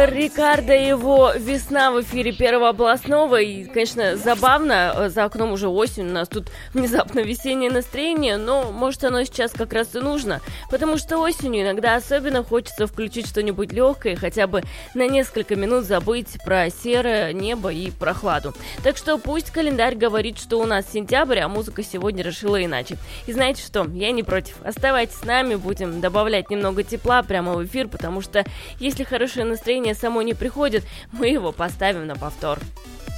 Рикардо и его «Весна» в эфире Первого областного. И, конечно, забавно, за окном уже осень, у нас тут внезапно весеннее настроение, но, может, оно сейчас как раз и нужно, потому что осенью иногда особенно хочется включить что-нибудь легкое, хотя бы на несколько минут забыть про серое небо и прохладу. Так что пусть календарь говорит, что у нас сентябрь, а музыка сегодня решила иначе. И знаете что, я не против. Оставайтесь с нами, будем добавлять немного тепла прямо в эфир, потому что если хорошее настроение само не приходит, мы его поставим на повтор.